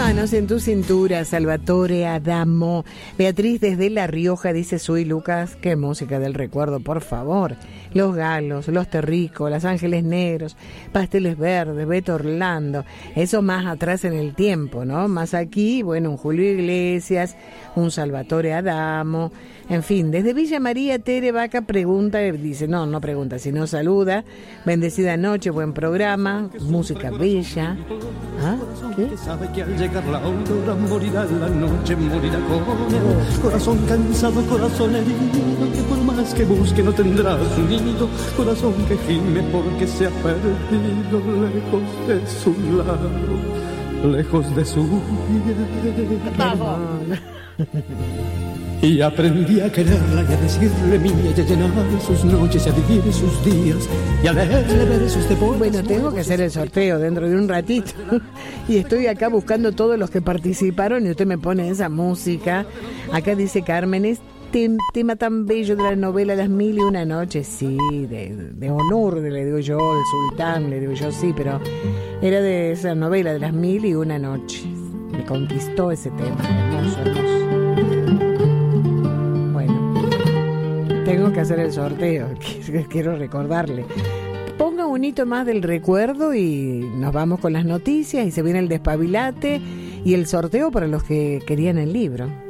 manos en tu cintura, Salvatore Adamo. Beatriz desde La Rioja dice: soy Lucas, qué música del recuerdo, por favor. Los Galos, Los Terricos, Los Ángeles Negros, Pasteles Verdes, Beto Orlando. Eso más atrás en el tiempo, ¿no? Más aquí, bueno, un Julio Iglesias, un Salvatore Adamo. En fin, desde Villa María, Tere Vaca pregunta, dice, no pregunta, sino saluda. Bendecida noche, buen programa, música bella. ¿Ah? ¿Qué? Sabe que al llegar la aurora morirá la noche, morirá con él. Corazón cansado, corazón herido, que por más que busque no tendrá su nido. Corazón que gime porque se ha perdido lejos de su lado, lejos de su vida. Y aprendí a quererla y a decirle mía y a llenar sus noches y a vivir sus días y a leerle versos de poemas. Bueno, tengo que hacer el sorteo dentro de un ratito y estoy acá buscando todos los que participaron y usted me pone esa música. Acá dice Carmen, es tema tan bello de la novela Las Mil y Una Noches. Sí, de Onur, le digo yo, el sultán, le digo yo, sí, pero era de esa novela de Las Mil y Una Noches. Me conquistó ese tema, hermoso, hermoso. Tengo que hacer el sorteo, quiero recordarle. Ponga un hito más del recuerdo y nos vamos con las noticias y se viene el despabilate y el sorteo para los que querían el libro.